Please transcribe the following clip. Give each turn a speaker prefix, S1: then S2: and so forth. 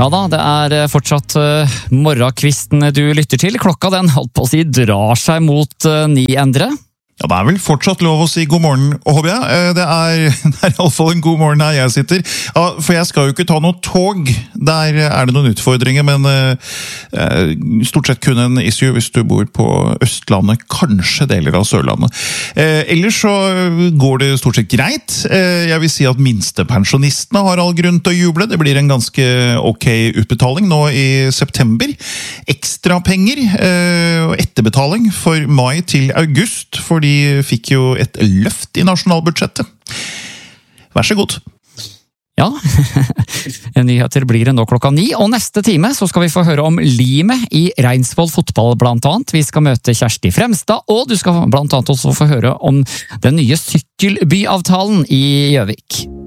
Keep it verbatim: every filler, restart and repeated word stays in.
S1: Ja da, det er fortsatt uh, morgenkvisten du lytter til. Klokka den, holdt på å si, drar seg mot uh, ni, Endre.
S2: Ja, det er vel fortsatt lov å si god morgen, håper jeg. Det er, det er i alle fall en god morgen her jeg sitter. Ja, for jeg skal jo ikke ta noe tog. Der er det noen utfordringer, men eh, stort sett kun en issue hvis du bor på Østlandet, kanskje deler av Sørlandet. Eh, ellers så går det stort sett greit. Eh, jeg vil si at minstepensjonistene har all grunn til å juble. Det blir en ganske ok utbetaling nå i september. Ekstra penger eh, og etterbetaling for mai til august, for de fikk jo et løft i nasjonalbudsjettet. Vær så god.
S1: Ja, nyheter blir det nå klokka ni, og neste time så skal vi få høre om limet i Reinsvoll fotball blant annet. Vi skal møte Kjersti Fremstad, og du skal blant annet også få høre om den nye sykkelbyavtalen i Gjøvik.